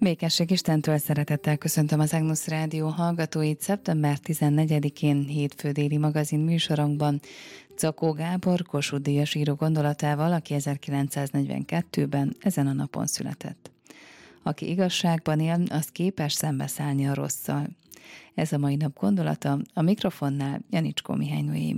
Békesség Istentől szeretettel köszöntöm az Agnus Rádió hallgatóit szeptember 14-én hétfő déli magazin műsorunkban. Czakó Gábor Kossuth Díjas író gondolatával, aki 1942-ben ezen a napon született. Aki igazságban él, az képes szembeszállni a rosszal. Ez a mai nap gondolata, a mikrofonnál Janicskó Mihály Noémi.